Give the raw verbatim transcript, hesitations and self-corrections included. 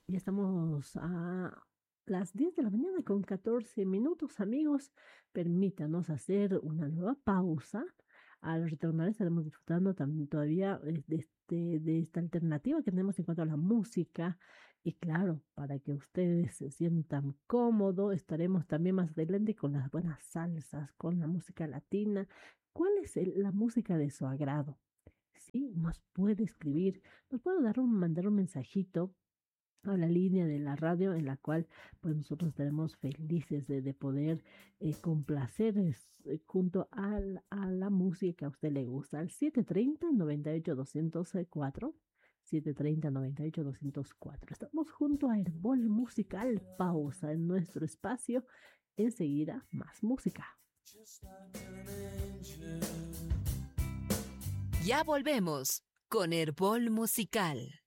Ya estamos a las diez de la mañana con catorce minutos, amigos. Permítanos hacer una nueva pausa. Al retornar estaremos disfrutando también todavía eh, de, este, de esta alternativa que tenemos en cuanto a la música. Y claro, para que ustedes se sientan cómodos, estaremos también más adelante con las buenas salsas, con la música latina. ¿Cuál es el- la música de su agrado? Sí, nos puede escribir, nos puede dar un, mandar un mensajito a la línea de la radio en la cual pues nosotros estaremos felices de, de poder eh, complacer es, eh, junto al- a la música que a usted le gusta al siete treinta, noventa y ocho, doscientos cuatro, siete treinta, noventa y ocho, doscientos cuatro. Estamos junto a Herbol Musical. Pausa en nuestro espacio. Enseguida más música. Ya volvemos con Herbol Musical.